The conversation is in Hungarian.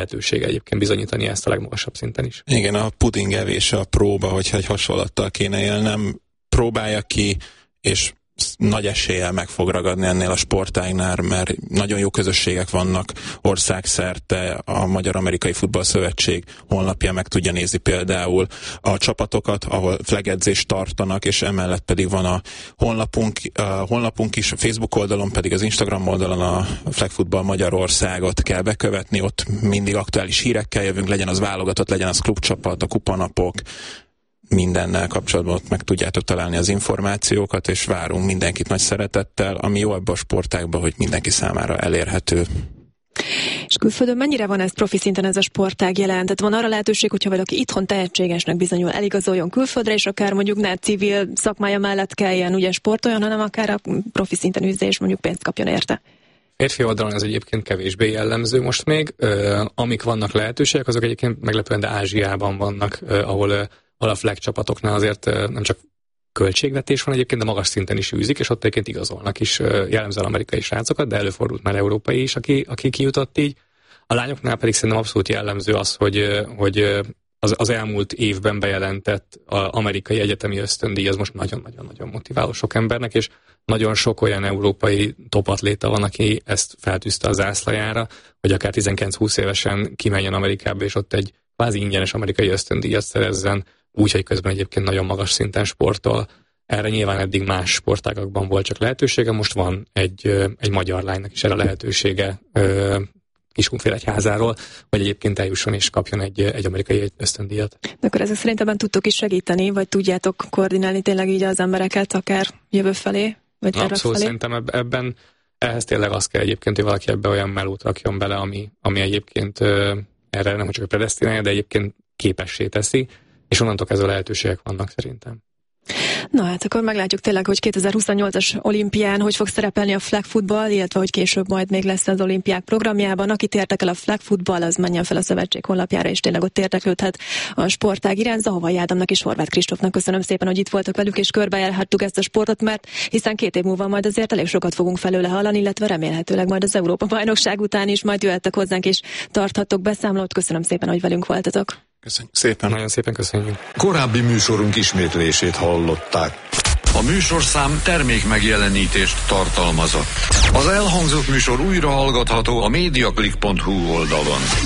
lehetősége egyébként bizonyítani ezt a legmagasabb szinten is. Igen, a pudingevés a próba, hogyha egy hasonlattal kéne élnem, próbálja ki, és nagy eséllyel meg fog ragadni ennél a sportágnál, mert nagyon jó közösségek vannak országszerte, a Magyar-Amerikai Futballszövetség honlapja meg tudja nézni például a csapatokat, ahol flagedzést tartanak, és emellett pedig van a honlapunk is, a Facebook oldalon, pedig az Instagram oldalon a Flag Football Magyarországot kell bekövetni, ott mindig aktuális hírekkel jövünk, legyen az válogatott, legyen az klubcsapat, a kupanapok, mindennel kapcsolatban ott meg tudjátok találni az információkat, és várunk mindenkit nagy szeretettel, ami jó ebben a sportágban, hogy mindenki számára elérhető. És külföldön mennyire van ez profi szinten ez a sportág jelen? Tehát van arra lehetőség, hogyha valaki itthon tehetségesnek bizonyul, eligazoljon külföldre, és akár mondjuk ne civil szakmája mellett kelljen ugye sportoljon, hanem akár a profi szinten üzze, és mondjuk pénzt kapjon érte. Férfi oldalon ez egyébként kevésbé jellemző most még. Amik vannak lehetőségek, azok egyébként meglepően, de Ázsiában vannak, ahol a flag csapatoknál azért nem csak költségvetés van egyébként, de magas szinten is űzik, és ott egyébként igazolnak is jellemzően amerikai srácokat, de előfordult már európai is, aki kijutott így. A lányoknál pedig szerintem abszolút jellemző az, hogy az elmúlt évben bejelentett amerikai egyetemi ösztöndíj az most nagyon-nagyon-nagyon motiváló sok embernek, és nagyon sok olyan európai topatléta van, aki ezt feltűzte a zászlajára, hogy akár 19-20 évesen kimenjen Amerikába, és ott egy kvázi ingyenes amerikai ösztöndíjat szerezzen, úgyhogy közben egyébként nagyon magas szinten sportol. Erre nyilván eddig más sportágakban volt csak lehetősége, most van egy magyar lánynak is erre lehetősége Kiskunfélegyházáról, hogy egyébként eljusson és kapjon egy amerikai ösztöndíjat. De akkor ezek szerint ebben tudtok is segíteni, vagy tudjátok koordinálni tényleg így az embereket, akár jövő felé, vagy erre abszolút felé? Szerintem ebben ehhez tényleg az kell egyébként, hogy valaki ebbe olyan melót rakjon bele, ami egyébként erre nem csak predesztinálja, de egyébként képessé teszi, és onnantól kezdve lehetőségek vannak szerintem. Na hát akkor meglátjuk tényleg, hogy 2028-as olimpián hogy fog szerepelni a flag football, illetve hogy később majd még lesz az olimpiák programjában. Akit érdekel a flag football, az menjen fel a szövetség honlapjára, és tényleg ott érdeklődhet a sportág iránt. Zahovai Ádámnak és Horváth Kristófnak köszönöm szépen, hogy itt voltak velük, és körbejárhattuk ezt a sportot, mert hiszen 2 év múlva majd azért elég sokat fogunk felőle hallani, illetve remélhetőleg majd az Európa-bajnokság után is majd jöhettek hozzánk, és tarthattok beszámolót. Köszönöm szépen, hogy velünk voltatok. Köszönjük szépen. Nagyon szépen köszönjük. Korábbi műsorunk ismétlését hallották. A műsorszám termék megjelenítést tartalmazott. Az elhangzott műsor újra hallgatható a mediaclick.hu oldalon.